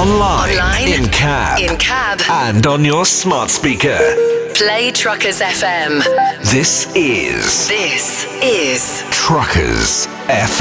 Online, in cab, and on your smart speaker. Play Truckers FM. This is This is Truckers FM.